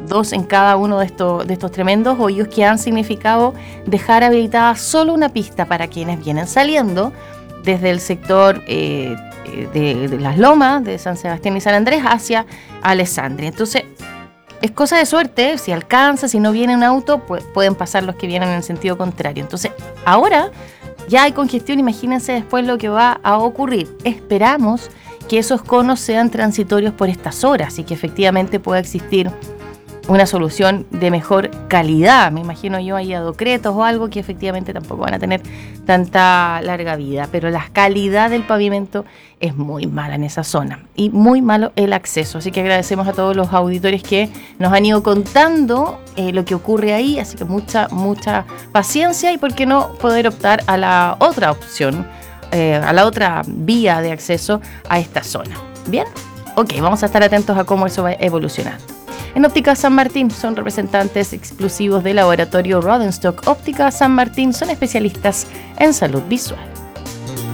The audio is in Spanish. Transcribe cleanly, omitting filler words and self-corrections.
2 en cada uno de estos tremendos hoyos que han significado dejar habilitada solo una pista para quienes vienen saliendo desde el sector de Las Lomas, de San Sebastián y San Andrés hacia Alessandria. Entonces, es cosa de suerte, si alcanza, si no viene un auto, pues pueden pasar los que vienen en el sentido contrario. Entonces, ahora ya hay congestión, imagínense después lo que va a ocurrir. Esperamos que esos conos sean transitorios por estas horas y que efectivamente pueda existir una solución de mejor calidad. Me imagino yo ahí adocretos o algo que efectivamente tampoco van a tener tanta larga vida, pero la calidad del pavimento es muy mala en esa zona y muy malo el acceso, así que agradecemos a todos los auditores que nos han ido contando lo que ocurre ahí, así que mucha paciencia y por qué no poder optar a la otra opción, a la otra vía de acceso a esta zona. Bien, ok, vamos a estar atentos a cómo eso va evolucionando. En Óptica San Martín son representantes exclusivos del laboratorio Rodenstock. Óptica San Martín son especialistas en salud visual.